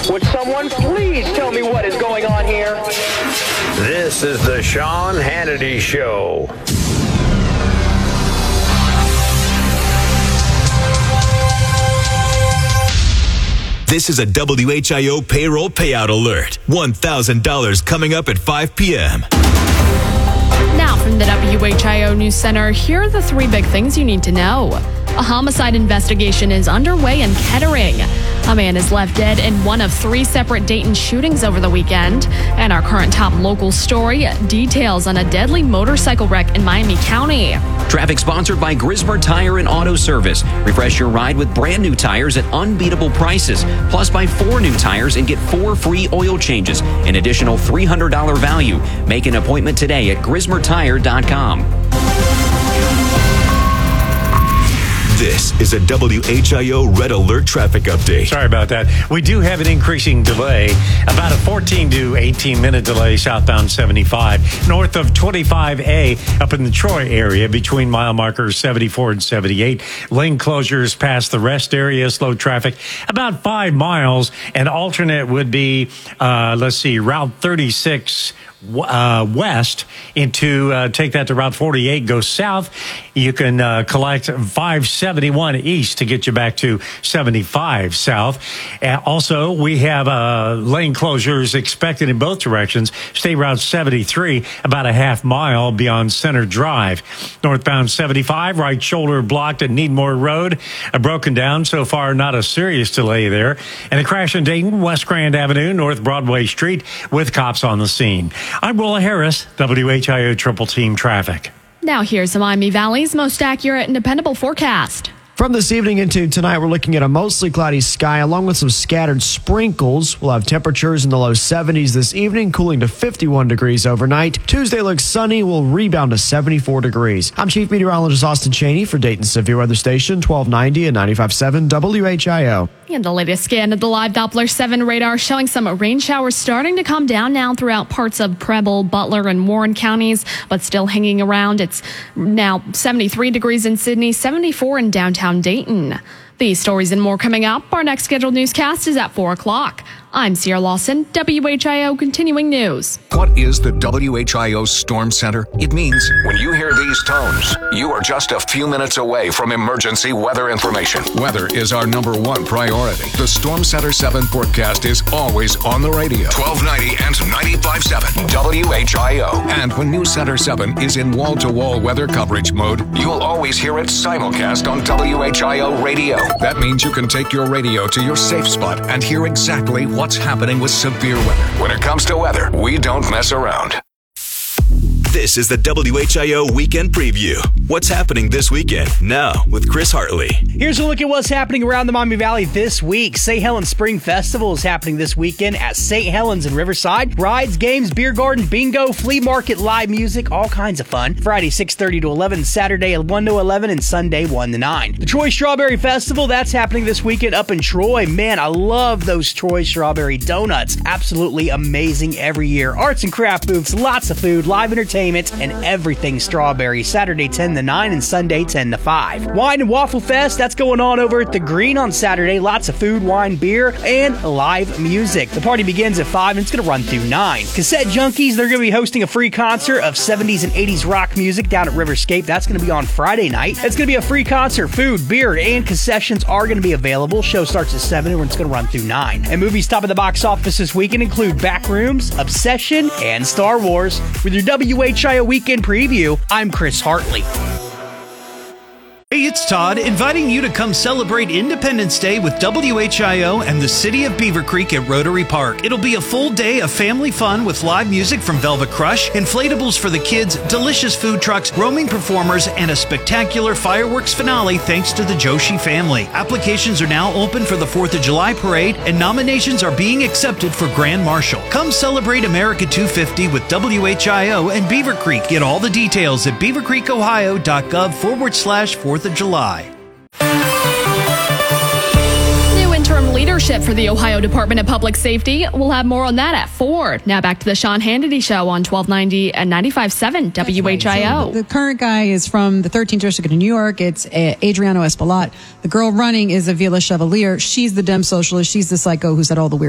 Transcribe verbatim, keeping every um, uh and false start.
Would someone please tell me what is going on here? This is the Sean Hannity Show. This is a W H I O payroll payout alert. one thousand dollars coming up at five p.m. Now from the W H I O News Center, here are the three big things you need to know. A homicide investigation is underway in Kettering. A man is left dead in one of three separate Dayton shootings over the weekend. And our current top local story, details on a deadly motorcycle wreck in Miami County. Traffic sponsored by Grismer Tire and Auto Service. Refresh your ride with brand new tires at unbeatable prices. Plus, buy four new tires and get four free oil changes. An additional three hundred dollars value. Make an appointment today at grismer tire dot com. This is a W H I O Red Alert traffic update. Sorry about that. We do have an increasing delay, about a fourteen to eighteen minute delay southbound seventy-five, north of twenty-five A up in the Troy area between mile markers seventy-four and seventy-eight. Lane closures past the rest area, slow traffic about five miles. And alternate would be, uh, let's see, Route thirty-six Uh, west into uh, take that to Route forty-eight, go south. You can uh, collect five seventy-one east to get you back to seventy-five south. Uh, also, we have uh, lane closures expected in both directions. State Route seventy-three, about a half mile beyond Center Drive. Northbound seventy-five, right shoulder blocked at Needmore Road, uh, broken down. So far, not a serious delay there. And a crash in Dayton, West Grand Avenue, North Broadway Street, with cops on the scene. I'm Willa Harris, W H I O Triple Team Traffic. Now here's the Miami Valley's most accurate and dependable forecast. From this evening into tonight, we're looking at a mostly cloudy sky along with some scattered sprinkles. We'll have temperatures in the low seventies this evening, cooling to fifty-one degrees overnight. Tuesday looks sunny. We'll rebound to seventy-four degrees. I'm Chief Meteorologist Austin Cheney for Dayton Severe Weather Station, twelve ninety and ninety-five point seven W H I O. And the latest scan of the live Doppler seven radar showing some rain showers starting to come down now throughout parts of Preble, Butler, and Warren counties, but still hanging around. It's now seventy-three degrees in Sydney, seventy-four in downtown Dayton. These stories and more coming up. Our next scheduled newscast is at four o'clock. I'm Sierra Lawson, W H I O Continuing News. What is the W H I O Storm Center? It means when you hear these tones, you are just a few minutes away from emergency weather information. Weather is our number one priority. The Storm Center seven forecast is always on the radio. twelve ninety and ninety-five point seven W H I O. And when News Center seven is in wall-to-wall weather coverage mode, you'll always hear it simulcast on W H I O radio. That means you can take your radio to your safe spot and hear exactly what what's happening with severe weather. When it comes to weather, we don't mess around. This is the W H I O Weekend Preview. What's happening this weekend? Now with Chris Hartley. Here's a look at what's happening around the Miami Valley this week. Saint Helens Spring Festival is happening this weekend at Saint Helens in Riverside. Rides, games, beer garden, bingo, flea market, live music, all kinds of fun. Friday six thirty to eleven, Saturday one to eleven, and Sunday one to nine. The Troy Strawberry Festival, that's happening this weekend up in Troy. Man, I love those Troy Strawberry donuts. Absolutely amazing every year. Arts and craft booths, lots of food, live entertainment, and everything strawberry. Saturday ten to nine and Sunday ten to five. Wine and Waffle Fest, that's going on over at the Green on Saturday. Lots of food, wine, beer, and live music. The party begins at five and it's going to run through nine. Cassette Junkies, they're going to be hosting a free concert of seventies and eighties rock music down at Riverscape. That's going to be on Friday night. It's going to be a free concert. Food, beer, and concessions are going to be available. Show starts at seven and it's going to run through nine. And movies top of the box office this weekend include Backrooms, Obsession, and Star Wars. With your W H I O Weekend Preview, I'm Chris Hartley. Hey, it's Todd, inviting you to come celebrate Independence Day with W H I O and the City of Beaver Creek at Rotary Park. It'll be a full day of family fun with live music from Velvet Crush, inflatables for the kids, delicious food trucks, roaming performers, and a spectacular fireworks finale thanks to the Joshi family. Applications are now open for the fourth of July parade, and nominations are being accepted for Grand Marshal. Come celebrate America two fifty with W H I O and Beaver Creek. Get all the details at beavercreekohio.gov forward slash fourth of July. New interim leadership for the Ohio Department of Public Safety. We'll have more on that at four. Now back to the Sean Hannity Show on twelve ninety and ninety-five point seven W H I O. Right. So the, the current guy is from the thirteenth District of New York. It's uh, Adriano Espaillat. The girl running is Avila Chevalier. She's the Dem socialist. She's the psycho who said all the weird